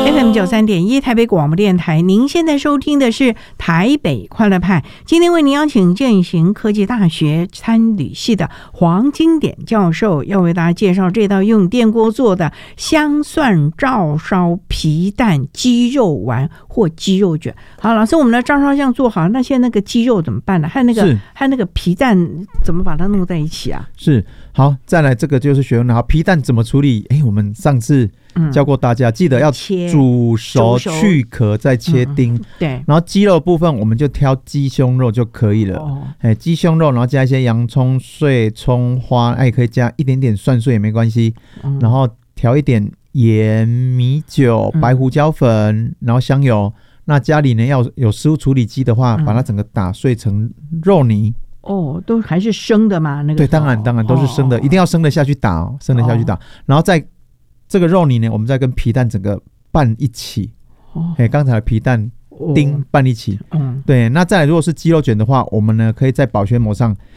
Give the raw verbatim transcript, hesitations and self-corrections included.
F M 九三点一台北广播电台，您现在收听的是台北快乐派。今天为您邀请健行科技大学餐旅系的黄金典教授，要为大家介绍这道用电锅做的香蒜照烧皮蛋鸡肉丸或鸡肉卷。好，老师，我们的照烧酱做好，那现在那个鸡肉怎么办呢？还有那个还有那个皮蛋怎么把它弄在一起啊？是， 好，再来这个就是学问了。好，皮蛋怎么处理？哎，我们上次教过大家，嗯、记得要煮熟去壳再切丁、嗯。对，然后鸡肉的部分我们就挑鸡胸肉就可以了。哦，哎，鸡胸肉，然后加一些洋葱碎、葱花，哎，可以加一点点蒜碎也没关系。嗯、然后调一点盐、米酒、白胡椒粉，嗯、然后香油。那家里呢要有食物处理机的话，嗯、把它整个打碎成肉泥。 哦，都还是生的嘛？那个对，当然当然都是生的，哦、一定要生的下去打哦，生的下去打，哦、然后再这个肉泥呢，我们再跟皮蛋整个拌一起。哦，哎，刚才的皮蛋丁拌一起。嗯，对。那再来，如果是鸡肉卷的话，我们呢可以在保鲜膜上